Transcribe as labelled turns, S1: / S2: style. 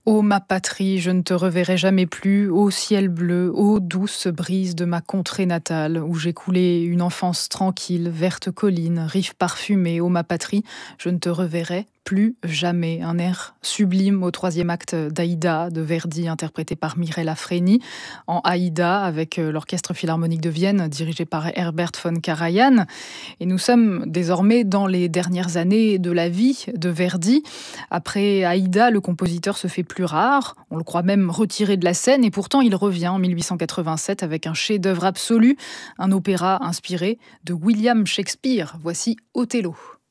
S1: Ô ma patrie, je ne te reverrai jamais plus, ô ciel bleu, ô douce brise de ma contrée natale, où j'ai coulé une enfance tranquille, verte colline, rive parfumée, ô ma patrie, je ne te reverrai plus jamais. Un air sublime au troisième acte d'Aïda de Verdi, interprété par Mireille Afreni, en Aïda avec l'Orchestre Philharmonique de Vienne, dirigé par Herbert von Karajan. Et nous sommes désormais dans les dernières années de la vie de Verdi. Après Aïda, le compositeur se fait plus rare, on le croit même retiré de la scène, et pourtant il revient en 1887 avec un chef-d'œuvre absolu, un opéra inspiré de William Shakespeare. Voici Othello.